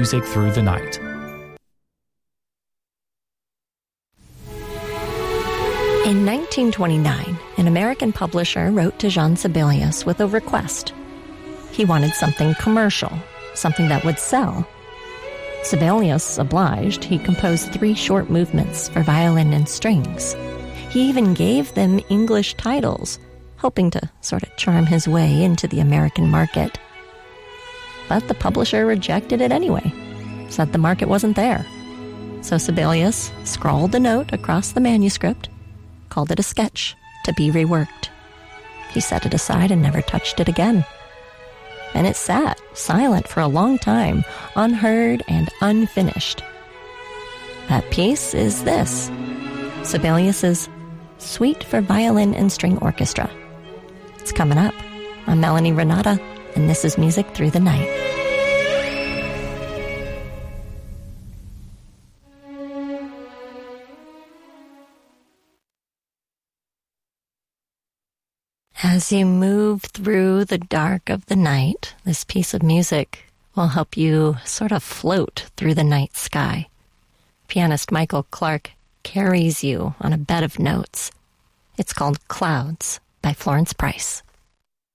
Music Through the Night. In 1929, an American publisher wrote to Jean Sibelius with a request. He wanted something commercial, something that would sell. Sibelius obliged. He composed 3 short movements for violin and strings. He even gave them English titles, hoping to sort of charm his way into the American market. But the publisher rejected it anyway, said the market wasn't there. So Sibelius scrawled a note across the manuscript, called it a sketch to be reworked. He set it aside and never touched it again. And it sat silent for a long time, unheard and unfinished. That piece is this, Sibelius's Suite for Violin and String Orchestra. It's coming up. I'm Melanie Renata, and this is Music Through the Night. As you move through the dark of the night, this piece of music will help you sort of float through the night sky. Pianist Michael Clark carries you on a bed of notes. It's called Clouds by Florence Price.